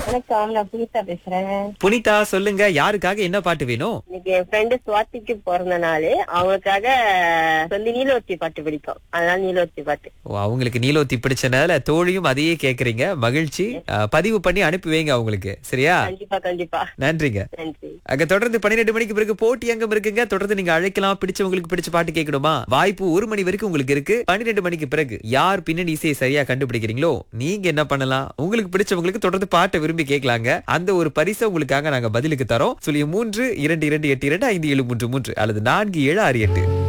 வணக்கம், நான் புனிதா பேசுறேன். புனிதா, சொல்லுங்க, யாருக்காக என்ன பாட்டு வேணும்? இன்னைக்கு என் ஃப்ரெண்டு சுவாதிக்கு பிறந்த நாள். அவங்களுக்காக வந்து நீலோத்தி பாட்டு பிடிக்கும். அதனால நீலோத்தி பாட்டு. ஓ, அவங்களுக்கு நீலோத்தி பிடிச்சனால தோழியும் அதையே கேக்குறீங்க. மகிழ்ச்சி. பதிவு பண்ணி அனுப்பி வைங்க அவங்களுக்கு, சரியா? கண்டிப்பா கண்டிப்பா. நன்றிங்க. நன்றி. அங்க தொடர்ந்து 12 மணிக்கு பிறகு போட்டி அங்கம் இருக்குங்க. தொடர்ந்து நீங்க அழைக்கலாம். பிடிச்சவங்களுக்கு பிடிச்ச பாட்டு கேட்கணுமா? வாய்ப்பு 1 மணி வரைக்கும் உங்களுக்கு இருக்கு. 12 மணிக்கு பிறகு யார் பின்னணி இசையை சரியா கண்டுபிடிக்கிறீங்களோ நீங்க என்ன பண்ணலாம், உங்களுக்கு பிடிச்சவங்களுக்கு தொடர்ந்து பாட்டை விரும்பி கேட்கலாங்க. அந்த ஒரு பரிசை உங்களுக்காக நாங்க பதிலுக்கு தரோம். 03 2282 5733 அல்லது 4768.